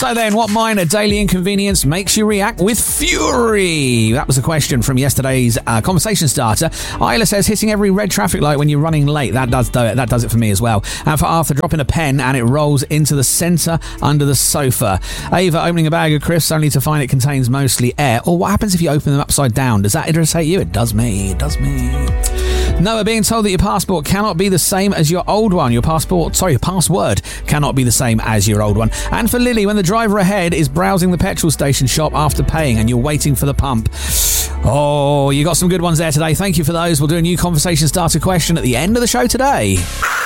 So then, what minor daily inconvenience makes you react with fury? That was a question from yesterday's conversation starter. Isla says hitting every red traffic light when you're running late. That does do it. That does it for me as well. And for Arthur, dropping a pen and it rolls into the centre under the sofa. Ava, opening a bag of crisps only to find it contains mostly air. Or what happens if you open them upside down? Does that irritate you? It does me. It does me. Noah, being told that your passport cannot be the same as your old one. Your password cannot be the same as your old one. And for Lily, when the driver ahead is browsing the petrol station shop after paying and you're waiting for the pump. Oh, you got some good ones there today. Thank you for those. We'll do a new conversation starter question at the end of the show today.